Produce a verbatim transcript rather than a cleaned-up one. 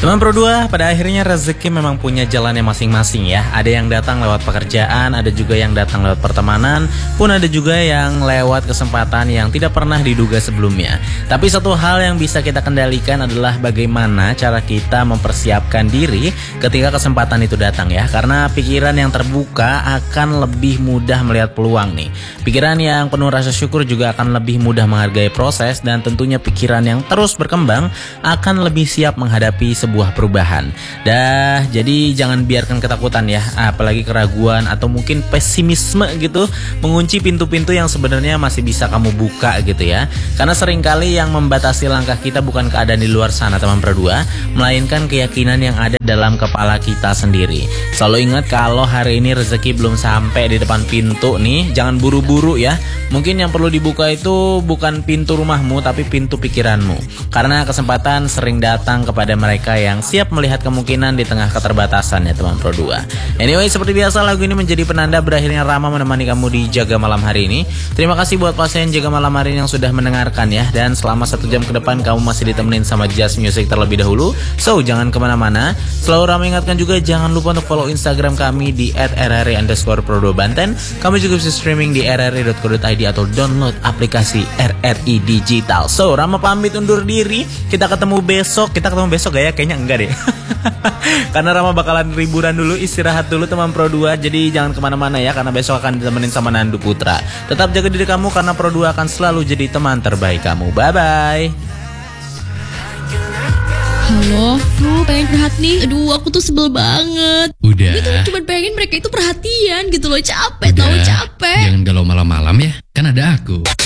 Teman Pro dua, pada akhirnya rezeki memang punya jalannya masing-masing ya. Ada yang datang lewat pekerjaan, ada juga yang datang lewat pertemanan, pun ada juga yang lewat kesempatan yang tidak pernah diduga sebelumnya. Tapi satu hal yang bisa kita kendalikan adalah bagaimana cara kita mempersiapkan diri ketika kesempatan itu datang ya. Karena pikiran yang terbuka akan lebih mudah melihat peluang nih. Pikiran yang penuh rasa syukur juga akan lebih mudah menghargai proses, dan tentunya pikiran yang terus berkembang akan lebih siap menghadapi sebuah sebuah perubahan. Dah, jadi jangan biarkan ketakutan ya, apalagi keraguan atau mungkin pesimisme gitu mengunci pintu-pintu yang sebenarnya masih bisa kamu buka gitu ya. Karena seringkali yang membatasi langkah kita bukan keadaan di luar sana teman Pro dua, melainkan keyakinan yang ada dalam kepala kita sendiri. Selalu ingat kalau hari ini rezeki belum sampai di depan pintu nih, jangan buru-buru ya. Mungkin yang perlu dibuka itu bukan pintu rumahmu tapi pintu pikiranmu. Karena kesempatan sering datang kepada mereka yang siap melihat kemungkinan di tengah keterbatasan ya teman Pro dua. Anyway, seperti biasa lagu ini menjadi penanda berakhirnya Rama menemani kamu di Jaga Malam hari ini. Terima kasih buat pasien Jaga Malam hari ini yang sudah mendengarkan ya. Dan selama satu jam ke depan kamu masih ditemenin sama Just Music terlebih dahulu. So jangan kemana-mana. Selalu Rama ingatkan juga jangan lupa untuk follow Instagram kami di at r r i underscore pro dua banten. Kamu juga bisa streaming di r r i dot co dot i d atau download aplikasi R R I Digital. So Rama pamit undur diri. Kita ketemu besok. Kita ketemu besok gak ya? Kayaknya enggak deh. Karena Rama bakalan liburan dulu, istirahat dulu teman Pro dua. Jadi jangan kemana-mana ya, karena besok akan ditemenin sama Nandu Putra. Tetap jaga diri kamu karena Pro dua akan selalu jadi teman terbaik kamu. Bye-bye. Halo, tuh pengen curhat nih. Aduh, aku tuh sebel banget. Udah. Gue tuh cuma pengen mereka itu perhatian gitu loh. Capek, Udah. tahu capek. Jangan galau malam-malam ya, kan ada aku.